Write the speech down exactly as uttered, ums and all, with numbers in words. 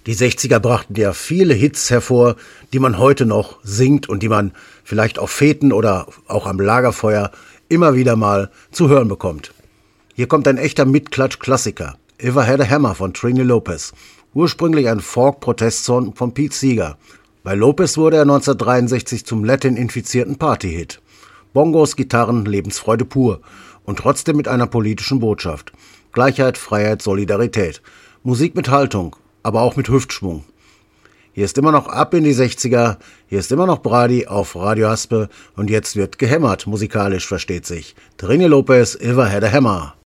Die sechziger brachten ja viele Hits hervor, die man heute noch singt und die man vielleicht auf Feten oder auch am Lagerfeuer immer wieder mal zu hören bekommt. Hier kommt ein echter Mitklatsch-Klassiker, If I Had a Hammer von Trini Lopez, ursprünglich ein Folk-Protestsong von Pete Seeger. Bei Lopez wurde er neunzehnhundertdreiundsechzig zum Latin-infizierten Party-Hit. Bongos, Gitarren, Lebensfreude pur und trotzdem mit einer politischen Botschaft. Gleichheit, Freiheit, Solidarität. Musik mit Haltung, aber auch mit Hüftschwung. Hier ist immer noch Ab in die sechziger, hier ist immer noch Brady auf Radio Haspe und jetzt wird gehämmert, musikalisch versteht sich. Trini Lopez, If I Had a Hammer.